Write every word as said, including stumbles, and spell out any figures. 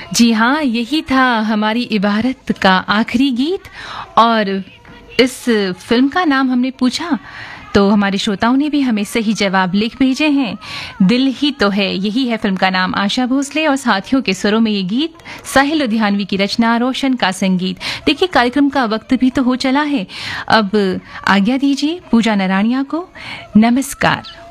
जी हाँ, यही था हमारी इबारत का आखिरी गीत। और इस फिल्म का नाम हमने पूछा तो हमारे श्रोताओं ने भी हमें सही जवाब लिख भेजे हैं। दिल ही तो है, यही है फिल्म का नाम। आशा भोसले और साथियों के स्वरों में ये गीत, साहिल लुधियानवी की रचना, रोशन का संगीत। देखिए, कार्यक्रम का वक्त भी तो हो चला है। अब आज्ञा दीजिए पूजा नराणिया को। नमस्कार।